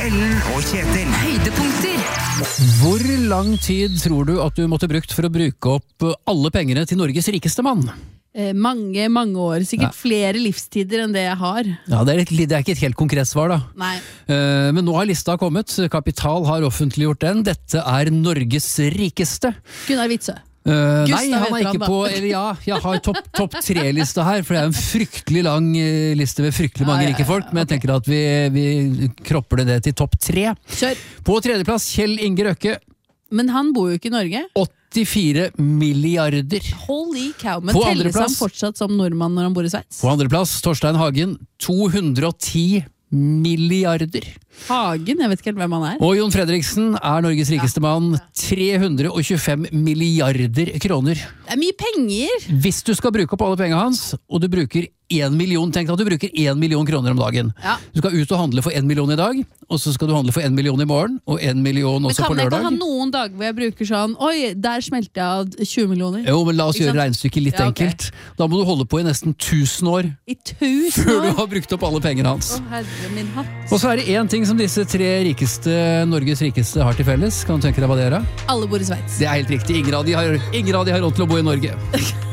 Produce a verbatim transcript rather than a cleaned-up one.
Ellen og Kjetil. Høydepunkter. Hvor lang tid tror du at du måtte brukt for å bruke opp alle pengene til Norges rikeste mann? Eh, mange, mange år. Sikkert Ja. flere livstider enn det jeg har. Ja, det er, et, det er ikke et helt konkret svar da. Nei. Eh, men nå har lista kommet. Kapital har offentliggjort den. Dette er Norges rikeste. Gunnar Witzøe. Uh, nei, Gustav han er heter ikke han, da. på eller ja, jeg har topp top tre-lista her, for det er en fryktelig lang uh, liste med fryktelig mange Ja, ja, rike ja, folk, men jeg ok. tenker at vi, vi kropper det ned til topp tre. Kjør. På tredjeplass Kjell Inge Røkke, Men han bor jo ikke i Norge. åttifire milliarder. Holy cow. Men På telles andreplass- han fortsatt som nordmann når han bor i Sveits? På andreplass Torstein Hagen, to hundre og ti milliarder. Hagen, jeg vet ikke helt hvem han er. Og Jon Fredriksen er Norges rikeste mann, tre hundre og tjuefem milliarder kroner. Det er mye penger! Hvis du skal bruke opp alle pengene hans, og du bruker en million, tenk deg at du bruker en million kroner om dagen. Ja. Du skal ut og handle for en million i dag, og så skal du handle for en million i morgen, og en million Men også kan på jeg ikke lørdag. ha noen dager hvor jeg bruker sånn Oi, der smelter jeg av tjue millioner. Jo, men la oss Ikke gjøre sant? regnestykket litt Ja, ok. enkelt. Da må du holde på i nesten tusen år, I tusen før du år! har brukt opp alle pengene hans. Å, herre min hatt. Og så er det en ting som disse tre rikeste, Norges rikeste har til felles. Kan du tenke deg hva det er? Da? Alle bor i Sveits. Det er helt riktig. Ingen av de har, ingen av de har råd til å bo i Norge.